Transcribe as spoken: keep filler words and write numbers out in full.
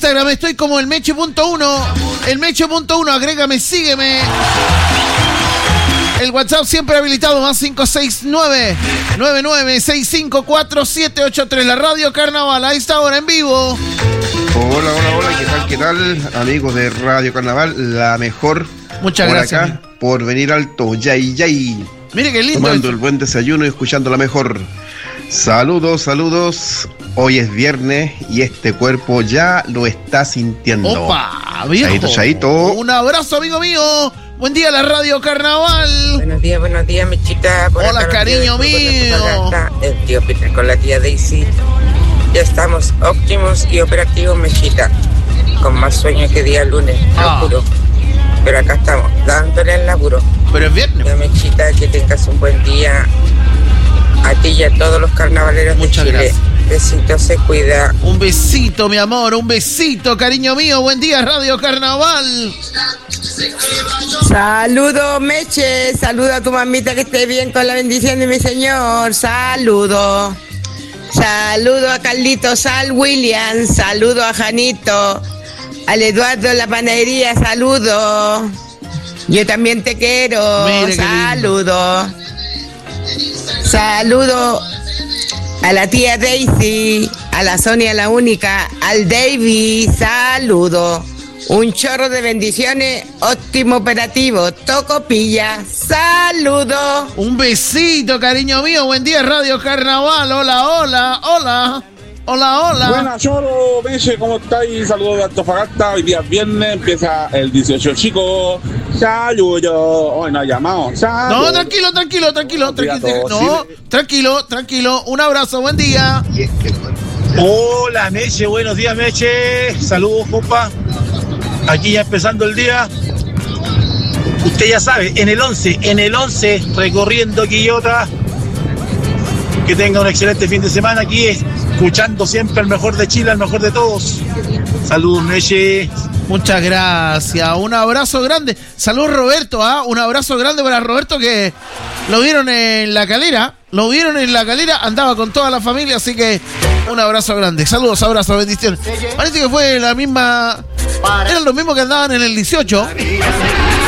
Instagram estoy como el Meche punto uno. El Meche punto uno, agrégame, sígueme. El WhatsApp siempre habilitado, más cinco seis nueve, nueve nueve seis cinco cuatro siete ocho tres. La Radio Carnaval a esta hora en vivo. Hola, hola, hola, ¿qué tal, qué tal? Amigos de Radio Carnaval, la mejor. Muchas por gracias. Acá, por venir alto, yay, yay. Mire qué lindo. Tomando esto. el buen desayuno y escuchando la mejor. Saludos, saludos. Hoy es viernes y este cuerpo ya lo está sintiendo. Opa, viejo. Chaito, chaito. Un abrazo, amigo mío. Buen día, la Radio Carnaval. Buenos días, buenos días, Mechita. Por Hola, acá, cariño mío. El tío Peter con la tía Daisy. Ya estamos óptimos y operativos, Mechita. Con más sueño que día lunes, Ah. lo juro. Pero acá estamos, dándole el laburo. Pero es viernes. Ya, Mechita, que tengas un buen día. A ti y a todos los carnavaleros Muchas de Chile. gracias. Besitos, se cuida. Un besito, mi amor, un besito, cariño mío. Buen día, Radio Carnaval. Saludos, Meche. Saludo a tu mamita, que esté bien con la bendición de mi Señor. Saludo. Saludo a Carlitos, al William. Saludo a Janito. Al Eduardo en la panadería. Saludo. Yo también te quiero. Mire qué lindo. Saludo. Saludo a la tía Daisy, a la Sonia la única, al David, saludo. Un chorro de bendiciones, óptimo operativo, Tocopilla, saludo. Un besito, cariño mío. Buen día, Radio Carnaval. Hola, hola, hola. Hola, hola. Buenas, Choro, Meche, ¿cómo estáis? Saludos de Antofagasta. Hoy día es viernes, empieza el dieciocho, chicos. Saludos. Hoy no ha llamado. Saludos. No, tranquilo, tranquilo, tranquilo, tranquilo. Todos, No, sí. tranquilo, tranquilo. Un abrazo, buen día. Hola Meche, buenos días Meche, saludos compa, aquí ya empezando el día, usted ya sabe, en el once, en el once, recorriendo Quillota, que tenga un excelente fin de semana aquí, escuchando siempre el mejor de Chile, el mejor de todos, saludos Meche. Muchas gracias, un abrazo grande. Saludos Roberto, ¿ah? Un abrazo grande para Roberto, que lo vieron en La Calera, lo vieron en La Calera, andaba con toda la familia, así que un abrazo grande. Saludos, abrazos, bendiciones. Parece que fue la misma, eran los mismos que andaban en el dieciocho.